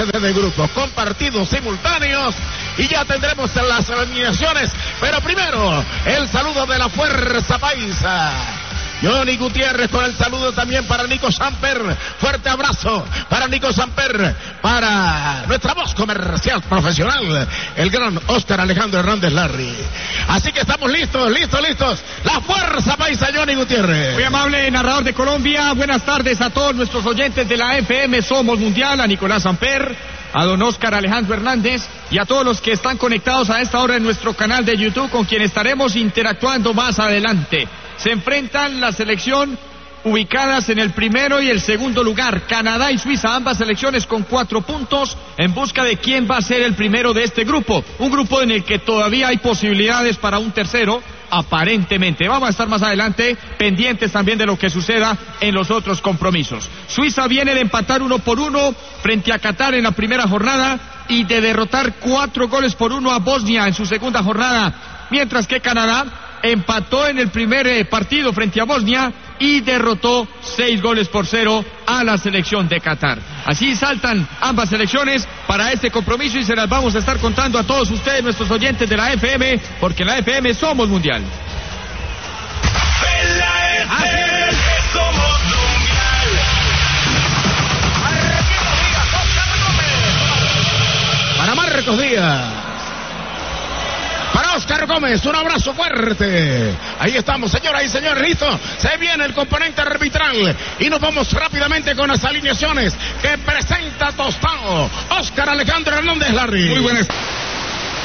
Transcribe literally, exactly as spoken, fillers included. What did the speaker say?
de grupos, con partidos simultáneos, y ya tendremos las alineaciones. Pero primero, el saludo de la Fuerza Paisa. Johnny Gutiérrez con el saludo también para Nico Samper. Fuerte abrazo para Nico Samper, para nuestra voz comercial profesional, el gran Oscar Alejandro Hernández Larry. Así que estamos listos, listos, listos. La Fuerza Paisa, Johnny Gutiérrez. Muy amable narrador de Colombia. Buenas tardes a todos nuestros oyentes de la F M Somos Mundial, a Nicolás Samper, a don Oscar Alejandro Hernández y a todos los que están conectados a esta hora en nuestro canal de YouTube, con quien estaremos interactuando más adelante. Se enfrentan la selección ubicadas en el primero y el segundo lugar, Canadá y Suiza, ambas selecciones con cuatro puntos, en busca de quién va a ser el primero de este grupo, un grupo en el que todavía hay posibilidades para un tercero, aparentemente. Vamos a estar más adelante pendientes también de lo que suceda en los otros compromisos. Suiza viene de empatar uno por uno frente a Qatar en la primera jornada y de derrotar cuatro goles por uno a Bosnia en su segunda jornada, mientras que Canadá empató en el primer eh, partido frente a Bosnia y derrotó seis goles por cero a la selección de Qatar. Así saltan ambas selecciones para este compromiso y se las vamos a estar contando a todos ustedes, nuestros oyentes de la F M, porque en la F M somos mundial. En la F M somos mundial. Para Marcos Díaz, para Oscar Gómez, un abrazo fuerte. Ahí estamos, señoras y señores, listo. Se viene el componente arbitral y nos vamos rápidamente con las alineaciones que presenta Tostado Oscar Alejandro Hernández Larry. Muy buenas.